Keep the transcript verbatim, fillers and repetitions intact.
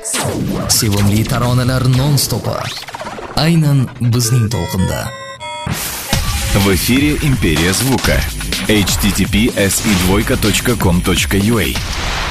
Sevimli taronalar non-stopi. Aynan bizning to'lqinda. В эфире «Империя звука». эйч ти ти пи эс и двойка точка ком точка ю а